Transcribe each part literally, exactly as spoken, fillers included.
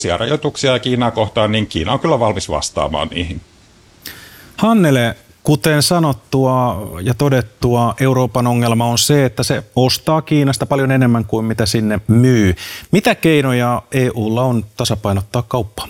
rajoituksia Kiinaa kohtaan, niin Kiina on kyllä valmis vastaamaan niihin. Hannele, kuten sanottua ja todettua, Euroopan ongelma on se, että se ostaa Kiinasta paljon enemmän kuin mitä sinne myy. Mitä keinoja E U:lla on tasapainottaa kauppaa?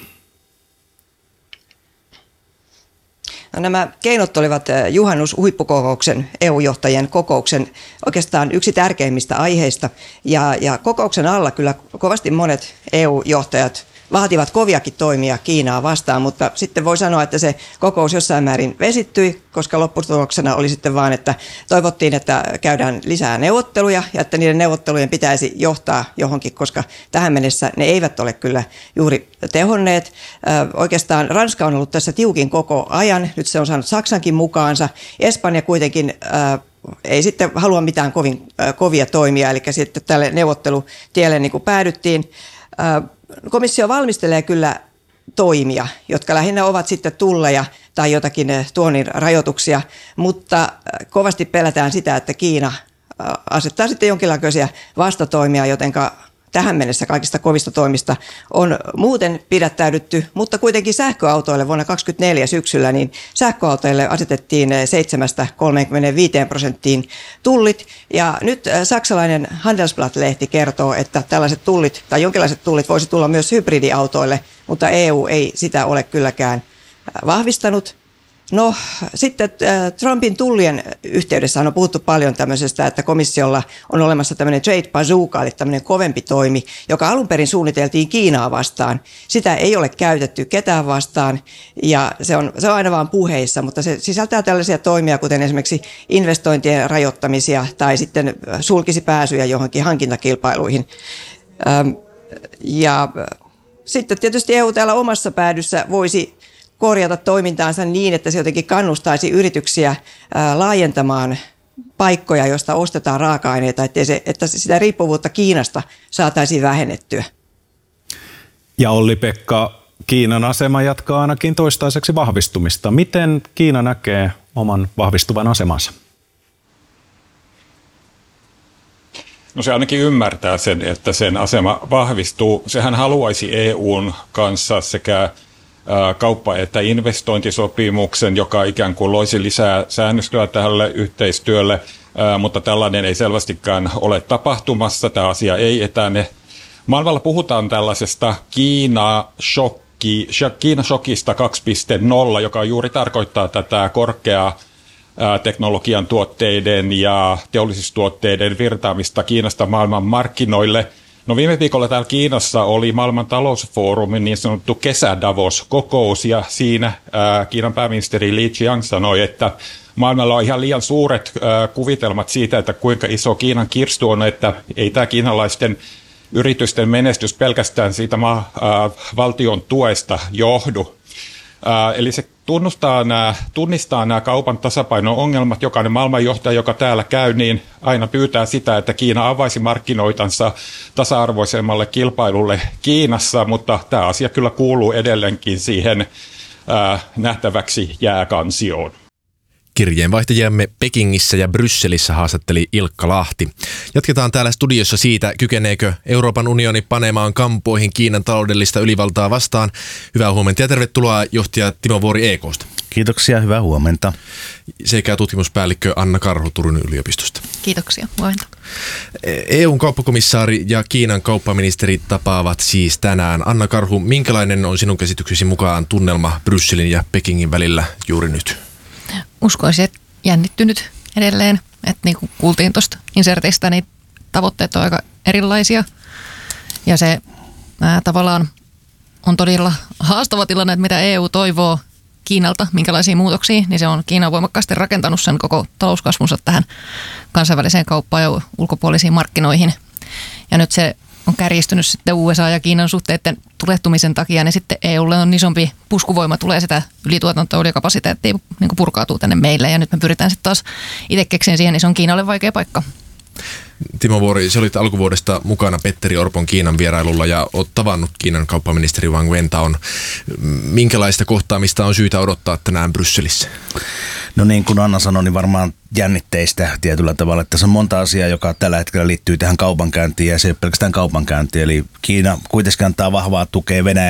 No, nämä keinot olivat juhannushuippukokouksen, E U-johtajien kokouksen oikeastaan yksi tärkeimmistä aiheista. Ja, ja kokouksen alla kyllä kovasti monet E U-johtajat vaativat koviakin toimia Kiinaa vastaan, mutta sitten voi sanoa, että se kokous jossain määrin vesittyi, koska lopputuloksena oli sitten vaan, että toivottiin, että käydään lisää neuvotteluja ja että niiden neuvottelujen pitäisi johtaa johonkin, koska tähän mennessä ne eivät ole kyllä juuri tehonneet. Ö, oikeastaan Ranska on ollut tässä tiukin koko ajan, nyt se on saanut Saksankin mukaansa. Espanja kuitenkin ö, ei sitten halua mitään kovin ö, kovia toimia, eli sitten tälle neuvottelutielle niin kuin päädyttiin. Ö, Komissio valmistelee kyllä toimia, jotka lähinnä ovat sitten tulleja tai jotakin tuonnin rajoituksia, mutta kovasti pelätään sitä, että Kiina asettaa sitten jonkinlaisia vastatoimia, jotenka tähän mennessä kaikista kovista toimista on muuten pidättäydytty, mutta kuitenkin sähköautoille vuonna kaksituhattakaksikymmentäneljä syksyllä niin sähköautoille asetettiin seitsemästä kolmeenkymmeneenviiteen prosenttiin tullit. Ja nyt saksalainen Handelsblatt-lehti kertoo, että tällaiset tullit tai jonkinlaiset tullit voisi tulla myös hybridiautoille, mutta E U ei sitä ole kylläkään vahvistanut. No sitten äh, Trumpin tullien yhteydessä on puhuttu paljon tämmöisestä, että komissiolla on olemassa tämmöinen trade bazooka, eli tämmöinen kovempi toimi, joka alun perin suunniteltiin Kiinaa vastaan. Sitä ei ole käytetty ketään vastaan ja se on, se on aina vaan puheissa, mutta se sisältää tällaisia toimia, kuten esimerkiksi investointien rajoittamisia tai sitten sulkisi pääsyjä johonkin hankintakilpailuihin. Ähm, ja sitten tietysti E U täällä omassa päädyssä voisi korjata toimintaansa niin, että se jotenkin kannustaisi yrityksiä ää, laajentamaan paikkoja, joista ostetaan raaka-aineita, ettei se, että sitä riippuvuutta Kiinasta saataisiin vähennettyä. Ja Olli-Pekka, Kiinan asema jatkaa ainakin toistaiseksi vahvistumista. Miten Kiina näkee oman vahvistuvan asemansa? No se ainakin ymmärtää sen, että sen asema vahvistuu. Sehän haluaisi E U:n kanssa sekä kauppa- että investointisopimuksen, joka ikään kuin loisi lisää säännöstöä tälle yhteistyölle, mutta tällainen ei selvästikään ole tapahtumassa. Tämä asia ei etene. Maailmalla puhutaan tällaisesta Kiina-shokki, Kiina-shokista kaksi piste nolla, joka juuri tarkoittaa tätä korkeaa teknologian tuotteiden ja teollisuustuotteiden virtaamista Kiinasta maailman markkinoille. No viime viikolla täällä Kiinassa oli maailman talousfoorumin niin sanottu kesä-Davos-kokous ja siinä ää, Kiinan pääministeri Li Qiang sanoi, että maailmalla on ihan liian suuret ää, kuvitelmat siitä, että kuinka iso Kiinan kirstu on, että ei tämä kiinalaisten yritysten menestys pelkästään siitä maa, ää, valtion tuesta johdu. Ää, eli se tunnustaa nämä, tunnistaa nämä kaupan tasapainon ongelmat. Jokainen maailmanjohtaja, joka täällä käy, niin aina pyytää sitä, että Kiina avaisi markkinoitansa tasa-arvoisemmalle kilpailulle Kiinassa, mutta tämä asia kyllä kuuluu edelleenkin siihen ää, nähtäväksi jääkansioon. Kirjeenvaihtajamme Pekingissä ja Brysselissä haastatteli Ilkka Lahti. Jatketaan täällä studiossa siitä, kykeneekö Euroopan unioni panemaan kampoihin Kiinan taloudellista ylivaltaa vastaan. Hyvää huomenta ja tervetuloa johtaja Timo Vuori E K:sta. Kiitoksia, hyvää huomenta. Sekä tutkimuspäällikkö Anna Karhu Turun yliopistosta. Kiitoksia, huomenta. E U:n kauppakomissaari ja Kiinan kauppaministeri tapaavat siis tänään. Anna Karhu, minkälainen on sinun käsityksesi mukaan tunnelma Brysselin ja Pekingin välillä juuri nyt? Uskoisin, että jännittynyt edelleen. Että niin kuin kuultiin tuosta inserteistä, niin tavoitteet on aika erilaisia. Ja se ää, tavallaan on todella haastava tilanne, että mitä E U toivoo Kiinalta, minkälaisia muutoksia, niin se on Kiina on voimakkaasti rakentanut sen koko talouskasvunsa tähän kansainväliseen kauppaan ja ulkopuolisiin markkinoihin. Ja nyt se on kärjistynyt sitten U S A ja Kiinan suhteiden tulehtumisen takia, niin sitten E U:lle on isompi puskuvoima, tulee sitä ylituotantoa ja kapasiteettia niin purkautuu tänne meille. Ja nyt me pyritään sitten taas itse keksiin siihen, niin se on Kiinalle vaikea paikka. Timo Vuori, se olit alkuvuodesta mukana Petteri Orpon Kiinan vierailulla ja olet tavannut Kiinan kauppaministeri Wang Wentaon. Minkälaista kohtaamista on syytä odottaa tänään Brysselissä? No niin kuin Anna sanoi, niin varmaan jännitteistä tietyllä tavalla. Tässä on monta asiaa, joka tällä hetkellä liittyy tähän kaupankäyntiin ja se ei ole pelkästään kaupankäyntiin. Eli Kiina kuitenkin antaa vahvaa tukea Venäjä